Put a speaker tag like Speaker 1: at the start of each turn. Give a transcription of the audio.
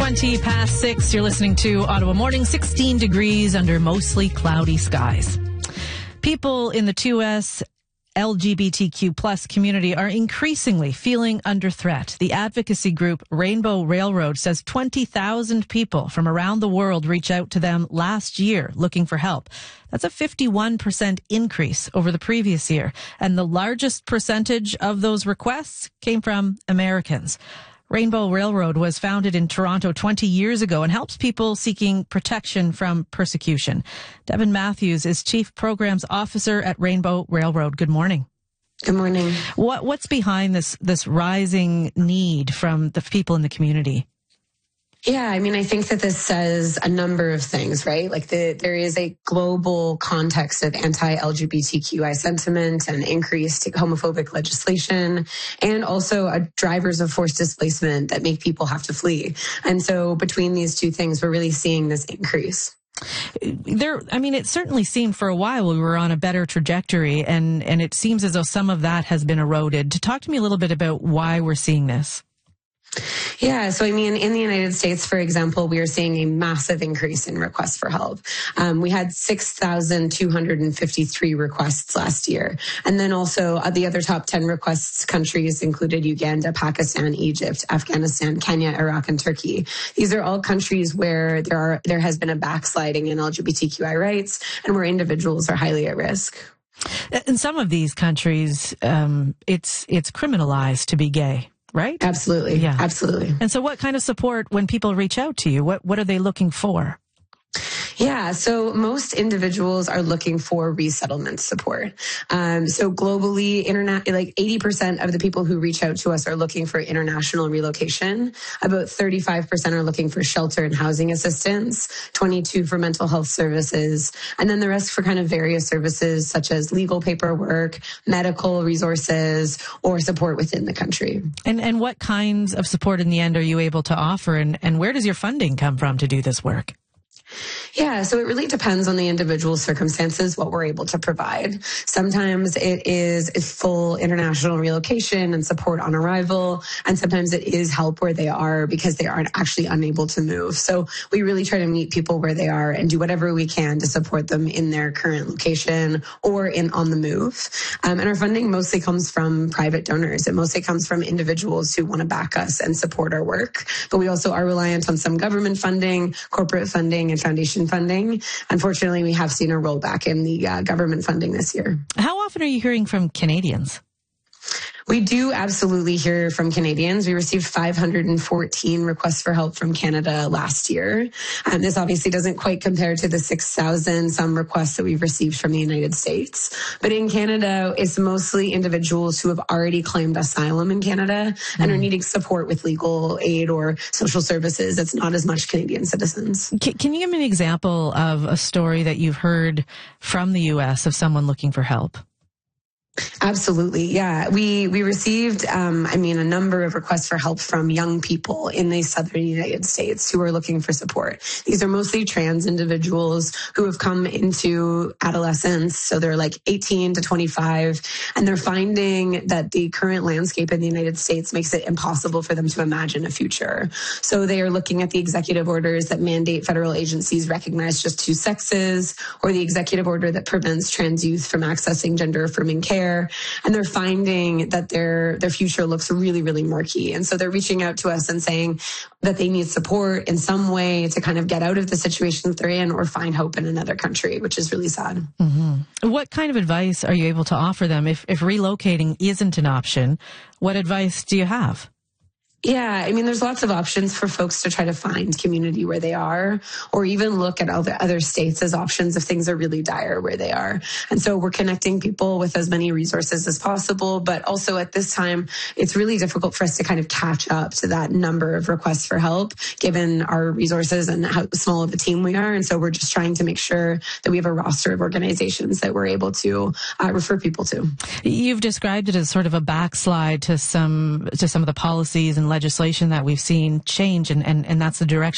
Speaker 1: 20 past 6. You're listening to Ottawa Morning, 16 degrees under mostly cloudy skies. People in the 2S LGBTQ plus community are increasingly feeling under threat. The advocacy group Rainbow Railroad says 20,000 people from around the world reached out to them last year looking for help. That's a 51% increase over the previous year. And the largest percentage of those requests came from Americans. Rainbow Railroad was founded in Toronto 20 years ago and helps people seeking protection from persecution. Devin Matthews is Chief Programs Officer at Rainbow Railroad. Good morning.
Speaker 2: Good morning.
Speaker 1: What's behind this rising need from the people in the community?
Speaker 2: Yeah, I mean, I think that this says a number of things, right? Like there is a global context of anti-LGBTQI sentiment and increased homophobic legislation, and also drivers of forced displacement that make people have to flee. And so between these two things, we're really seeing this increase.
Speaker 1: It certainly seemed for a while we were on a better trajectory, and it seems as though some of that has been eroded. Talk to me a little bit about why we're seeing this.
Speaker 2: Yeah. So, I mean, in the United States, for example, we are seeing a massive increase in requests for help. We had 6,253 requests last year. And then also the other top 10 requests countries included Uganda, Pakistan, Egypt, Afghanistan, Kenya, Iraq, and Turkey. These are all countries where there has been a backsliding in LGBTQI rights and where individuals are highly at risk.
Speaker 1: In some of these countries, it's criminalized to be gay. Right?
Speaker 2: Absolutely. Yeah. Absolutely.
Speaker 1: And so what kind of support when people reach out to you? What are they looking for?
Speaker 2: Yeah, so most individuals are looking for resettlement support. So globally, like 80% of the people who reach out to us are looking for international relocation. About 35% are looking for shelter and housing assistance, 22% for mental health services, and then the rest for kind of various services such as legal paperwork, medical resources, or support within the country.
Speaker 1: And what kinds of support in the end are you able to offer, and where does your funding come from to do this work?
Speaker 2: Yeah, so it really depends on the individual circumstances, what we're able to provide. Sometimes it is a full international relocation and support on arrival, and sometimes it is help where they are because they aren't actually unable to move. So we really try to meet people where they are and do whatever we can to support them in their current location or on the move. And our funding mostly comes from private donors. It mostly comes from individuals who want to back us and support our work. But we also are reliant on some government funding, corporate funding, and foundation funding. Unfortunately, we have seen a rollback in the government funding this year.
Speaker 1: How often are you hearing from Canadians?
Speaker 2: We do absolutely hear from Canadians. We received 514 requests for help from Canada last year. This obviously doesn't quite compare to the 6,000 some requests that we've received from the United States. But in Canada, it's mostly individuals who have already claimed asylum in Canada and are needing support with legal aid or social services. It's not as much Canadian citizens.
Speaker 1: Can you give me an example of a story that you've heard from the U.S. of someone looking for help?
Speaker 2: Absolutely. Yeah. We received, a number of requests for help from young people in the southern United States who are looking for support. These are mostly trans individuals who have come into adolescence. So they're like 18 to 25, and they're finding that the current landscape in the United States makes it impossible for them to imagine a future. So they are looking at the executive orders that mandate federal agencies recognize just two sexes, or the executive order that prevents trans youth from accessing gender affirming care. And they're finding that their future looks really, really murky. And so they're reaching out to us and saying that they need support in some way to kind of get out of the situation that they're in or find hope in another country, which is really sad.
Speaker 1: Mm-hmm. What kind of advice are you able to offer them? If relocating isn't an option, what advice do you have?
Speaker 2: Yeah, there's lots of options for folks to try to find community where they are, or even look at other states as options if things are really dire where they are. And so we're connecting people with as many resources as possible, but also at this time, it's really difficult for us to kind of catch up to that number of requests for help, given our resources and how small of a team we are. And so we're just trying to make sure that we have a roster of organizations that we're able to refer people to.
Speaker 1: You've described it as sort of a backslide to some of the policies and legislation that we've seen change, and that's the direction